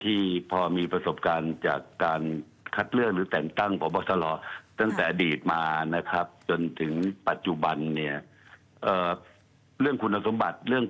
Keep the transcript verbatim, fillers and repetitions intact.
ที่พอมีประสบการณ์จากการคัดเลือกหรือแต่งตั้งผบ.ตร.ตั้งแต่อดีตมานะครับจนถึงปัจจุบันเนี่ยเอ่อเรื่องคุณสมบัติเรื่อง